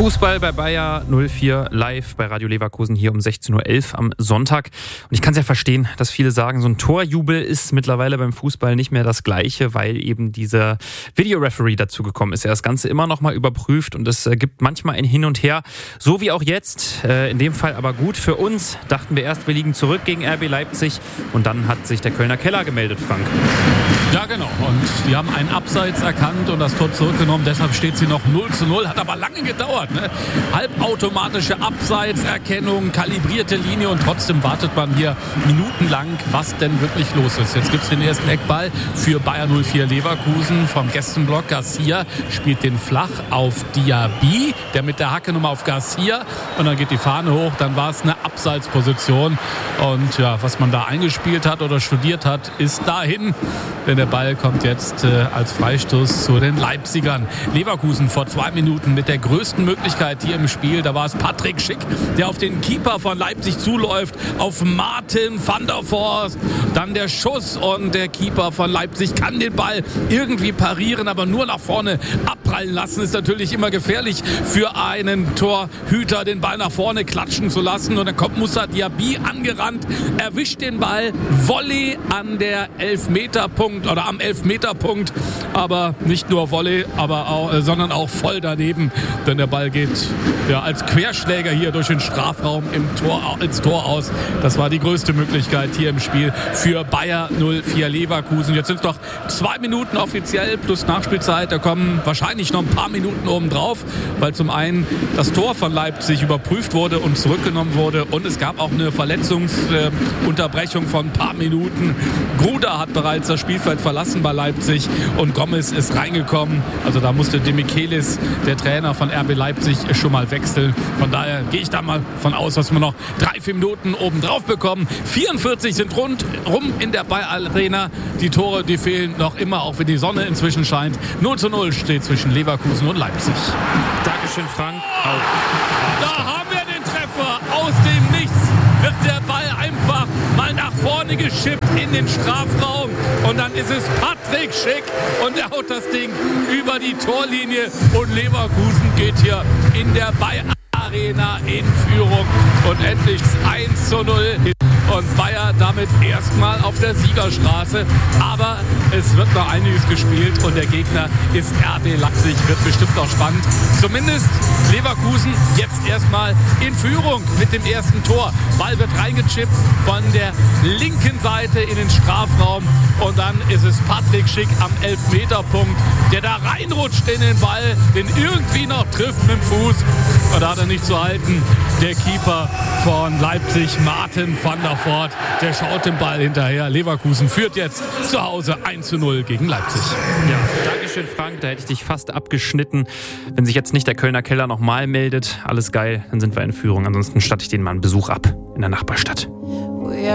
Fußball bei Bayer 04 live bei Radio Leverkusen hier um 16.11 Uhr am Sonntag. Und ich kann es ja verstehen, dass viele sagen, so ein Torjubel ist mittlerweile beim Fußball nicht mehr das Gleiche, weil eben dieser Videoreferee dazugekommen ist. Er das Ganze immer noch mal überprüft und es gibt manchmal ein Hin und Her, so wie auch jetzt. In dem Fall aber gut für uns. Dachten wir erst, wir liegen zurück gegen RB Leipzig und dann hat sich der Kölner Keller gemeldet, Frank. Ja, genau. Und die haben einen Abseits erkannt und das Tor zurückgenommen. Deshalb steht sie noch 0:0. Hat aber lange gedauert. Ne? Halbautomatische Abseitserkennung, kalibrierte Linie und trotzdem wartet man hier minutenlang, was denn wirklich los ist. Jetzt gibt es den ersten Eckball für Bayer 04 Leverkusen vom Gästenblock. Garcia spielt den flach auf Diaby, der mit der Hacke nochmal auf Garcia und dann geht die Fahne hoch. Dann war es eine Abseitsposition und ja, was man da eingespielt hat oder studiert hat, ist dahin. Denn der Ball kommt jetzt als Freistoß zu den Leipzigern. Leverkusen vor 2 Minuten mit der größten Möglichkeit hier im Spiel. Da war es Patrick Schick, der auf den Keeper von Leipzig zuläuft, auf Martin van der Vorst. Dann der Schuss und der Keeper von Leipzig kann den Ball irgendwie parieren, aber nur nach vorne abprallen lassen. Ist natürlich immer gefährlich für einen Torhüter, den Ball nach vorne klatschen zu lassen. Und dann kommt Moussa Diaby angerannt, erwischt den Ball, Volley an der Elfmeterpunkt oder am Elfmeterpunkt, aber nicht nur Volley, sondern auch voll daneben, denn der Ball geht ja als Querschläger hier durch den Strafraum ins Tor aus. Das war die größte Möglichkeit hier im Spiel für Bayer 04 Leverkusen. Jetzt sind es noch 2 Minuten offiziell plus Nachspielzeit. Da kommen wahrscheinlich noch ein paar Minuten obendrauf, weil zum einen das Tor von Leipzig überprüft wurde und zurückgenommen wurde und es gab auch eine Verletzungsunterbrechung von ein paar Minuten. Gruda hat bereits das Spielfeld verlassen bei Leipzig und Gomez ist reingekommen. Also da musste Demichelis, der Trainer von RB Leipzig, schon mal wechseln. Von daher gehe ich da mal von aus, dass wir noch 3-4 Minuten obendrauf bekommen. 44 sind rum in der Bayer Arena. Die Tore, die fehlen noch immer, auch wenn die Sonne inzwischen scheint. 0:0 steht zwischen Leverkusen und Leipzig. Dankeschön, Frank. Da haben wir den Treffer. Aus dem Nichts wird der Ball einfach mal nach vorne geschippt in den Strafraum. Und dann ist es Patrick Schick und er haut das Ding über die Torlinie. Und Leverkusen geht hier in der Bayer Arena in Führung. Und endlich 1:0. Und Bayer damit erstmal auf der Siegerstraße. Aber es wird noch einiges gespielt und der Gegner ist RB Leipzig. Wird bestimmt noch spannend. Zumindest Leverkusen jetzt erstmal in Führung mit dem ersten Tor. Ball wird reingechippt von der linken Seite in den Strafraum. Und dann ist es Patrick Schick am Elfmeterpunkt, der da reinrutscht in den Ball, den irgendwie noch trifft mit dem Fuß. Und da hat er nicht zu halten. Der Keeper von Leipzig, Martin van der Voort, der schaut den Ball hinterher. Leverkusen führt jetzt zu Hause 1:0 gegen Leipzig. Ja, Dankeschön, Frank. Da hätte ich dich fast abgeschnitten. Wenn sich jetzt nicht der Kölner Keller nochmal meldet, alles geil, dann sind wir in Führung. Ansonsten statte ich denen mal einen Besuch ab in der Nachbarstadt.